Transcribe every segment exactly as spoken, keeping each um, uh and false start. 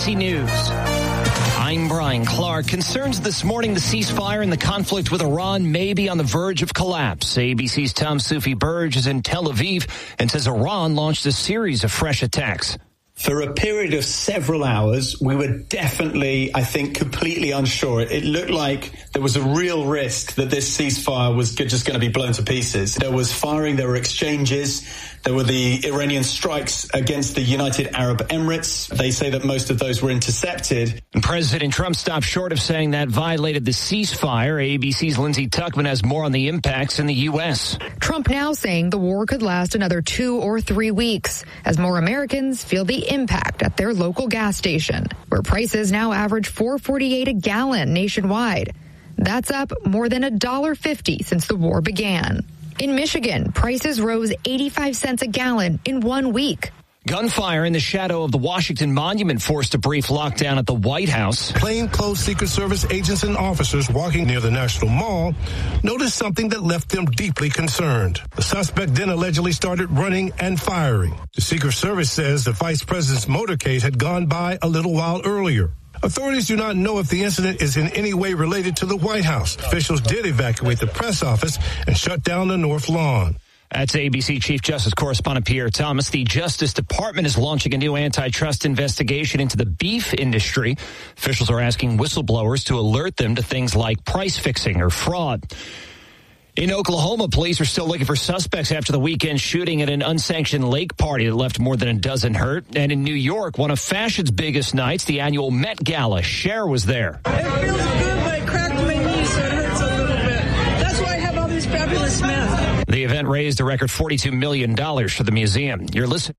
C News. I'm Brian Clark. Concerns this morning the ceasefire and the conflict with Iran may be on the verge of collapse. A B C's Tom Soufi Burge is in Tel Aviv and says Iran launched a series of fresh attacks. For a period of several hours, we were definitely, I think, completely unsure. It looked like there was a real risk that this ceasefire was just going to be blown to pieces. There was firing, there were exchanges, there were the Iranian strikes against the United Arab Emirates. They say that most of those were intercepted. And President Trump stopped short of saying that violated the ceasefire. A B C's Lindsay Tuckman has more on the impacts in the U S. Trump now saying the war could last another two or three weeks as more Americans feel the impact at their local gas station, where prices now average four dollars and forty-eight cents a gallon nationwide. That's up more than one dollar and fifty cents since the war began. In Michigan, prices rose eighty-five cents a gallon in one week. Gunfire in the shadow of the Washington Monument forced a brief lockdown at the White House. Plainclothes Secret Service agents and officers walking near the National Mall noticed something that left them deeply concerned. The suspect then allegedly started running and firing. The Secret Service says the vice president's motorcade had gone by a little while earlier. Authorities do not know if the incident is in any way related to the White House. Officials did evacuate the press office and shut down the North Lawn. That's A B C Chief Justice Correspondent Pierre Thomas. The Justice Department is launching a new antitrust investigation into the beef industry. Officials are asking whistleblowers to alert them to things like price fixing or fraud. In Oklahoma, police are still looking for suspects after the weekend shooting at an unsanctioned lake party that left more than a dozen hurt. And in New York, one of fashion's biggest nights, the annual Met Gala, Cher was there. It feels good, but it cracked my knee, so it hurts a little bit. That's why I have all these fabulous masks. The event raised a record forty-two million dollars for the museum. You're listening.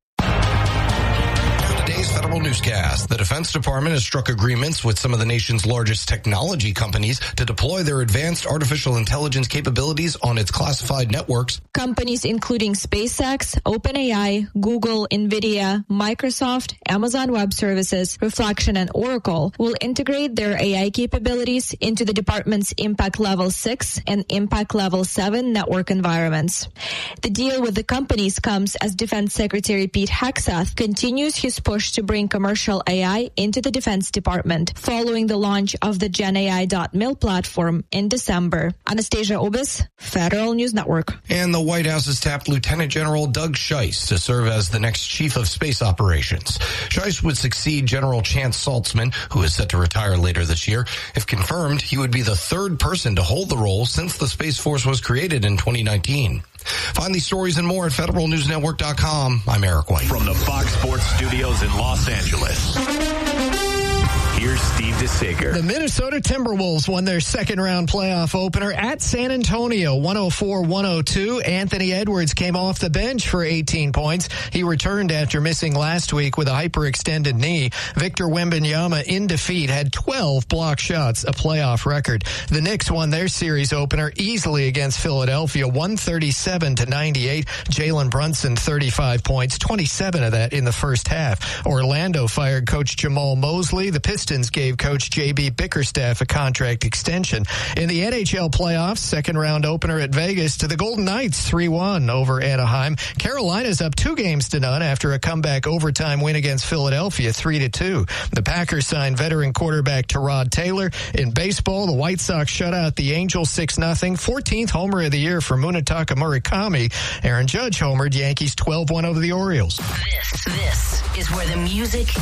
Federal Newscast. The Defense Department has struck agreements with some of the nation's largest technology companies to deploy their advanced artificial intelligence capabilities on its classified networks. Companies including SpaceX, OpenAI, Google, NVIDIA, Microsoft, Amazon Web Services, Reflection, and Oracle will integrate their A I capabilities into the department's Impact Level six and Impact Level seven network environments. The deal with the companies comes as Defense Secretary Pete Hegseth continues his push to bring commercial A I into the Defense Department following the launch of the Gen A I dot mil platform in December. Anastasia Obis, Federal News Network. And the White House has tapped Lieutenant General Doug Scheist to serve as the next chief of space operations. Scheist would succeed General Chance Saltzman, who is set to retire later this year. If confirmed, he would be the third person to hold the role since the Space Force was created in twenty nineteen. Find these stories and more at federal news network dot com. I'm Eric White. From the Fox Sports Studios in Los Angeles, here's Steve DeSager. The Minnesota Timberwolves won their second round playoff opener at San Antonio, one oh four one oh two. Anthony Edwards came off the bench for eighteen points. He returned after missing last week with a hyperextended knee. Victor Wembanyama in defeat had twelve block shots, a playoff record. The Knicks won their series opener easily against Philadelphia, one thirty-seven to ninety-eight. Jalen Brunson, thirty-five points, twenty-seven of that in the first half. Orlando fired coach Jamal Mosley. The Pistons gave coach J B Bickerstaff a contract extension. In the N H L playoffs, second round opener at Vegas to the Golden Knights, three one over Anaheim. Carolina's up two games to none after a comeback overtime win against Philadelphia, three to two. The Packers signed veteran quarterback Tyrod Taylor. In baseball, the White Sox shut out the Angels six nothing. fourteenth homer of the year for Munetaka Murakami. Aaron Judge homered. Yankees twelve one over the Orioles. This, this is where the music